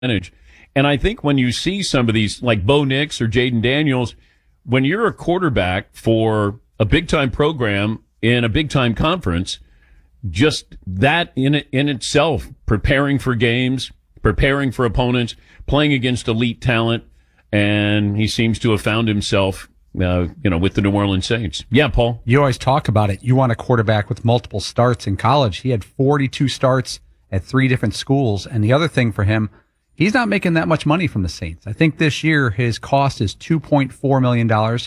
advantage. And I think when you see some of these, like Bo Nix or Jaden Daniels, when you're a quarterback for a big-time program in a big-time conference, just that in itself, preparing for games, preparing for opponents, playing against elite talent, and he seems to have found himself, with the New Orleans Saints. Yeah, Paul? You always talk about it. You want a quarterback with multiple starts in college. He had 42 starts at 3 different schools, and the other thing for him, he's not making that much money from the Saints. I think this year his cost is $2.4 million,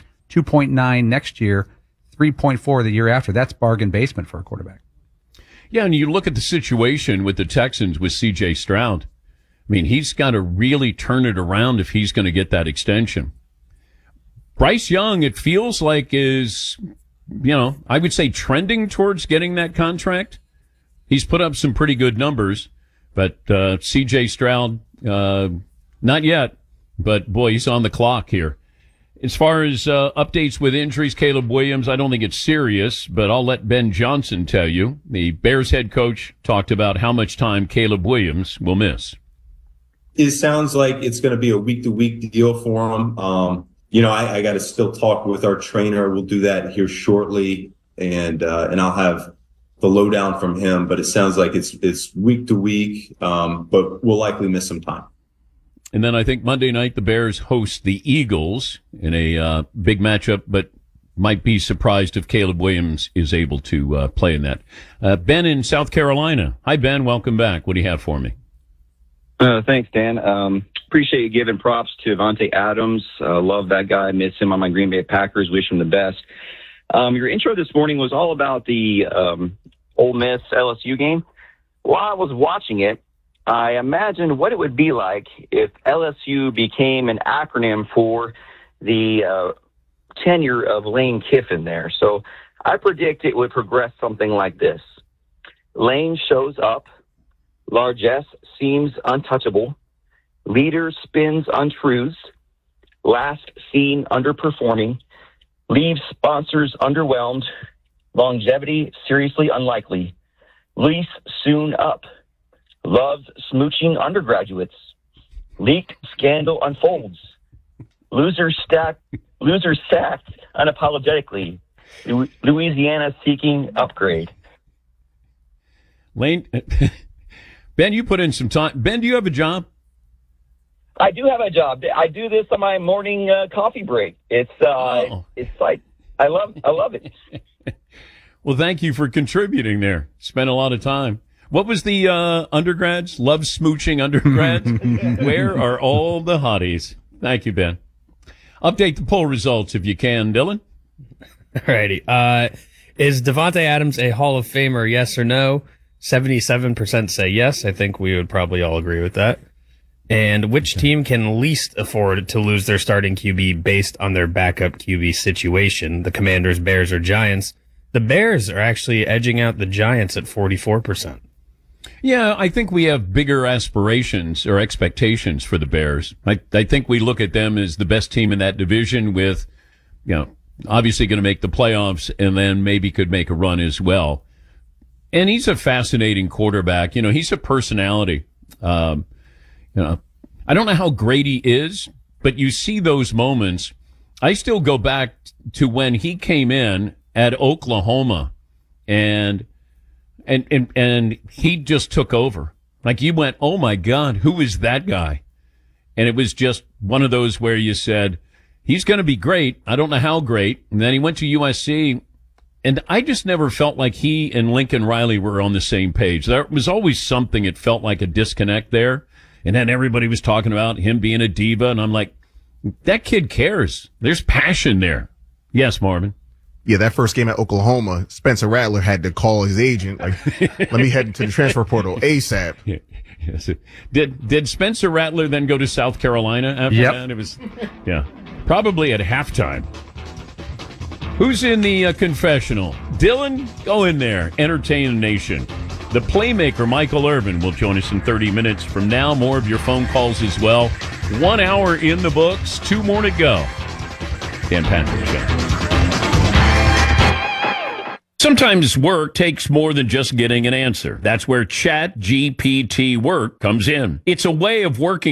$2.9 next year, $3.4 the year after. That's bargain basement for a quarterback. Yeah, and you look at the situation with the Texans with C.J. Stroud. I mean, he's got to really turn it around if he's going to get that extension. Bryce Young, it feels like is, I would say trending towards getting that contract. He's put up some pretty good numbers, but C.J. Stroud, not yet. But, boy, he's on the clock here. As far as updates with injuries, Caleb Williams, I don't think it's serious, but I'll let Ben Johnson tell you. The Bears head coach talked about how much time Caleb Williams will miss. It sounds like it's going to be a week-to-week deal for him. I got to still talk with our trainer. We'll do that here shortly, and I'll have the lowdown from him. But it sounds like it's week-to-week, but we'll likely miss some time. And then I think Monday night the Bears host the Eagles in a big matchup, but might be surprised if Caleb Williams is able to play in that. Ben in South Carolina. Hi, Ben. Welcome back. What do you have for me? Thanks, Dan. Appreciate you giving props to Davante Adams. Love that guy. Miss him on my Green Bay Packers. Wish him the best. Your intro this morning was all about the Ole Miss LSU game. While I was watching it, I imagined what it would be like if LSU became an acronym for the tenure of Lane Kiffin there. So I predict it would progress something like this. Lane shows up. Largesse seems untouchable. Leader spins untruths. Last seen underperforming. Leaves sponsors underwhelmed. Longevity seriously unlikely. Lease soon up. Loves smooching undergraduates. Leaked scandal unfolds. Loser sacked unapologetically. Louisiana seeking upgrade. Lane, Ben, you put in some time. Ben, do you have a job? I do have a job. I do this on my morning coffee break. It's like I love it. Well, thank you for contributing there. Spent a lot of time. What was the undergrads? Love smooching undergrads? Where are all the hotties? Thank you, Ben. Update the poll results if you can, Dylan. All righty. Is Davante Adams a Hall of Famer, yes or no? 77% say yes. I think we would probably all agree with that. And which team can least afford to lose their starting QB based on their backup QB situation? The Commanders, Bears, or Giants? The Bears are actually edging out the Giants at 44%. Yeah, I think we have bigger aspirations or expectations for the Bears. I think we look at them as the best team in that division with, obviously going to make the playoffs and then maybe could make a run as well. And he's a fascinating quarterback. He's a personality. I don't know how great he is, but you see those moments. I still go back to when he came in at Oklahoma and he just took over. Like you went, oh my God, who is that guy? And it was just one of those where you said, he's going to be great. I don't know how great. And then he went to USC, and I just never felt like he and Lincoln Riley were on the same page. There was always something, it felt like a disconnect there. And then everybody was talking about him being a diva, and I'm like, that kid cares. There's passion there. Yes, Marvin. Yeah, that first game at Oklahoma, Spencer Rattler had to call his agent, let me head to the transfer portal ASAP. Yeah. Yes. Did Spencer Rattler then go to South Carolina after that? It was, probably at halftime. Who's in the confessional? Dylan, go in there. Entertain the nation. The playmaker, Michael Irvin, will join us in 30 minutes from now. More of your phone calls as well. 1 hour in the books, 2 more to go. Dan Patrick Show. Sometimes work takes more than just getting an answer. That's where ChatGPT Work comes in. It's a way of working